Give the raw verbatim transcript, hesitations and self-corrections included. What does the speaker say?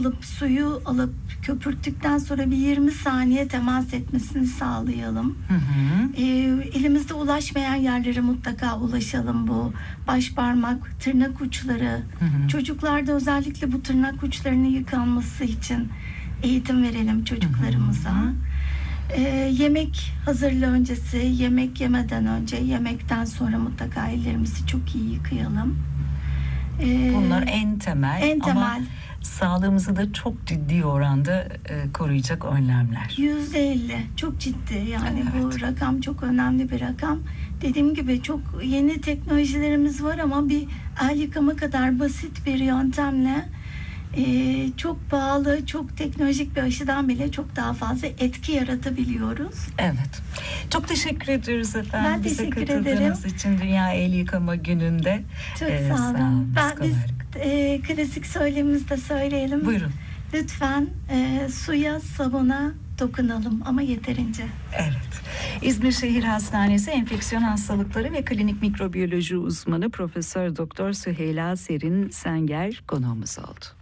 alıp suyu alıp köpürttükten sonra bir yirmi saniye temas etmesini sağlayalım. Hı hı. E, elimizde ulaşmayan yerlere mutlaka ulaşalım. Bu baş parmak, tırnak uçları. Hı hı. Çocuklarda özellikle bu tırnak uçlarının yıkanması için eğitim verelim çocuklarımıza. Hı hı. E, yemek hazırlığı öncesi, yemek yemeden önce, yemekten sonra mutlaka ellerimizi çok iyi yıkayalım. E, Bunlar en temel, en temel. ama sağlığımızı da çok ciddi oranda e, koruyacak önlemler. yüzde elli çok ciddi, yani Evet. bu rakam çok önemli bir rakam. Dediğim gibi çok yeni teknolojilerimiz var ama bir el yıkama kadar basit bir yöntemle e, çok pahalı, çok teknolojik bir aşıdan bile çok daha fazla etki yaratabiliyoruz. Evet. Çok teşekkür ediyoruz efendim. Ben Bize teşekkür katıldığınız için Dünya El Yıkama Günü'nde. Çok Ee, sağ sağ olun. olun, Ben biz biz kolaylık. e, klasik söylemimizi de söyleyelim. Buyurun. Lütfen e, suya, sabuna dokunalım ama yeterince. Evet. İzmir Şehir Hastanesi Enfeksiyon Hastalıkları ve Klinik Mikrobiyoloji uzmanı Profesör Doktor Süheyla Serin Senger konuğumuz oldu.